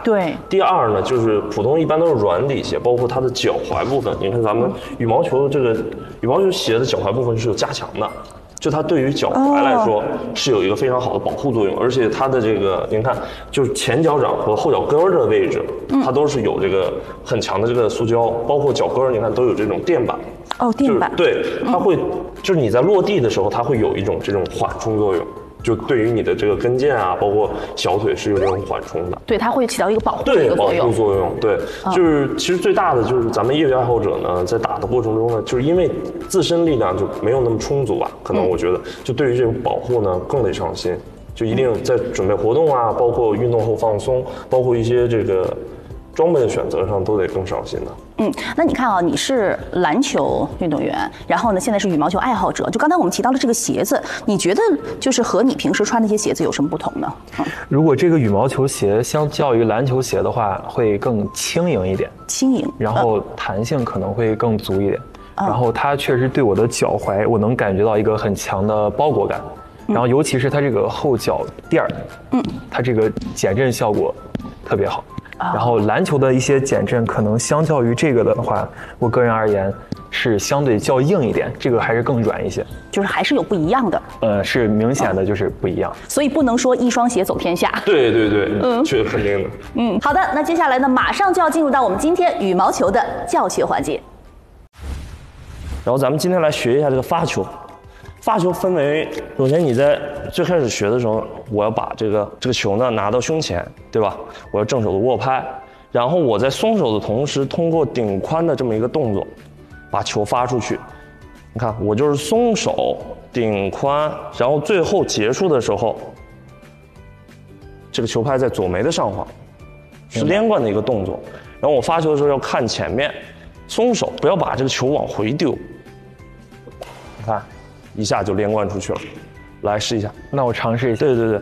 对。 第二呢，就是普通一般都是软底鞋，包括它的脚踝部分。你看咱们羽毛球这个羽毛球鞋的脚踝部分是有加强的。就它对于脚踝来说是有一个非常好的保护作用，而且它的这个您看，就是前脚掌和后脚跟儿的位置，它都是有这个很强的这个塑胶，包括脚跟儿，你看都有这种垫板。 哦，垫板。 对，它会就是你在落地的时候，它会有一种这种缓冲作用。就对于你的这个跟腱啊，包括小腿是有这种缓冲的， 对，它会起到一个保护的一个作用。 保护作用，对，就是其实最大的就是咱们业余爱好者呢，在打的过程中呢，就是因为自身力量就没有那么充足吧，可能我觉得就对于这种保护呢更得上心，就一定在准备活动啊，包括运动后放松，包括一些这个装备的选择上都得更上心的。 那你看啊，你是篮球运动员，然后呢，现在是羽毛球爱好者。就刚才我们提到的这个鞋子，你觉得就是和你平时穿那些鞋子有什么不同呢？ 如果这个羽毛球鞋相较于篮球鞋的话，会更轻盈一点， 轻盈， 然后弹性可能会更足一点。然后它确实对我的脚踝，我能感觉到一个很强的包裹感。然后尤其是它这个后脚垫儿，它这个减震效果特别好。然后篮球的一些减震可能相较于这个的话，我个人而言是相对较硬一点，这个还是更软一些， 就是还是有不一样的。 是明显的就是不一样。 所以不能说一双鞋走天下。 对对对，这是肯定的。 好的，那接下来呢，马上就要进入到我们今天羽毛球的教学环节。 然后咱们今天来学一下这个发球。发球分为，首先你在最开始学的时候，我要把这个球呢拿到胸前，对吧？我要正手的握拍，然后我在松手的同时，通过顶髋的这么一个动作，把球发出去。你看，我就是松手、顶髋，然后最后结束的时候，这个球拍在左眉的上方，是连贯的一个动作。然后我发球的时候要看前面，松手，不要把这个球往回丢。你看。一下就连贯出去了，来试一下。 那我尝试一下。 对对对，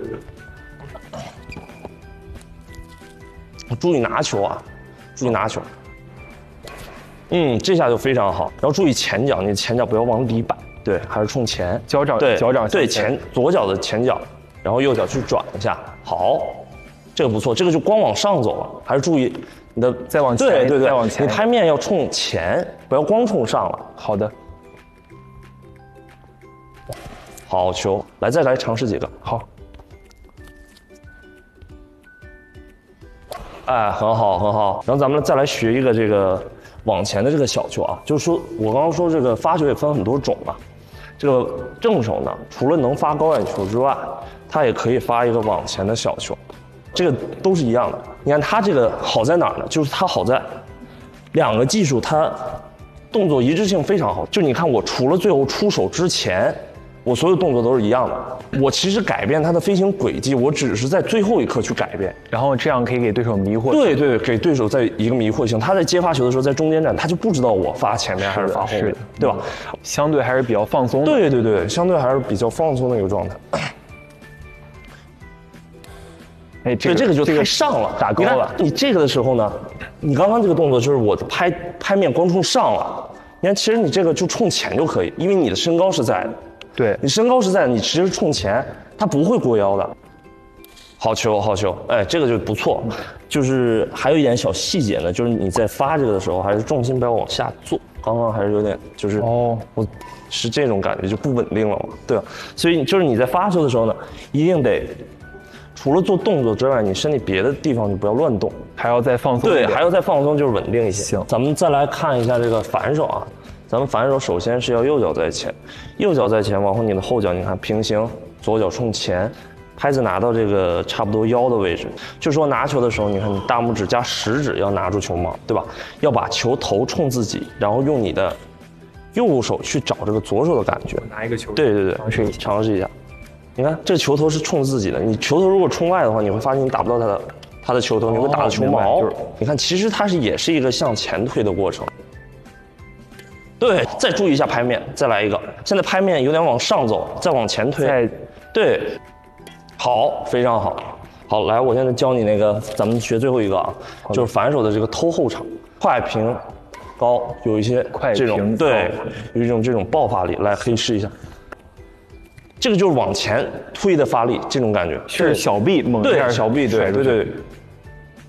注意拿球啊，注意拿球。这下就非常好。然后注意前脚，你的前脚不要往里摆，对，还是冲前。 脚掌对左脚的前脚，然后右脚去转一下。好，这个不错，这个就光往上走了，还是注意你的再往前， 对， 再往前。 你拍面要冲前，不要光冲上了。 好的。 好球，再来尝试几个。 好， 哎，很好很好。然后咱们再来学一个这个往前的这个小球啊，就是说我刚刚说这个发球也分很多种嘛。这个正手呢，除了能发高远球之外，它也可以发一个往前的小球，这个都是一样的。你看它这个好在哪儿呢？就是它好在两个技术，它动作一致性非常好。就你看我除了最后出手之前。我所有动作都是一样的，我其实改变它的飞行轨迹，我只是在最后一刻去改变， 然后这样可以给对手迷惑。 对对，给对手在一个迷惑性，他在接发球的时候在中间站，他就不知道我发前面还是发后面，对吧？ 相对还是比较放松的。 对对对，相对还是比较放松的一个状态。 哎， 这个就太上了， 打高了。 你这个的时候呢，你刚刚这个动作就是我拍面光冲上了，你看其实你这个就冲前就可以，因为你的身高是在的。 对， 你身高是在，你直接冲前，它不会过腰的。好球，好球，哎，这个就不错。就是还有一点小细节呢，就是你在发这个的时候，还是重心不要往下坐。刚刚还是有点就是我是这种感觉就不稳定了嘛，对吧？所以就是你在发球的时候呢，一定得除了做动作之外，你身体别的地方就不要乱动， 还要再放松。 对，还要再放松，就是稳定一些。 行， 咱们再来看一下这个反手啊。咱们反手首先是要右脚在前，右脚在前，往后你的后脚你看平行，左脚冲前，拍子拿到这个差不多腰的位置。就说拿球的时候，你看你大拇指加食指要拿住球帽，对吧？要把球头冲自己，然后用你的右手去找这个左手的感觉。 拿一个球， 对对对，尝试一下。你看这个球头是冲自己的，你球头如果冲外的话，你会发现你打不到它的球头，你会打到球毛。你看，其实它也是一个向前推的过程。对，再注意一下拍面，再来一个。现在拍面有点往上走，再往前推。对，好，非常好。好，来，我现在教你那个，咱们学最后一个啊，就是反手的这个偷后场，快平高，有一些这种对，有一种这种爆发力。来，可以试一下。这个就是往前推的发力，这种感觉是小臂猛一下， 对，小臂，对对对。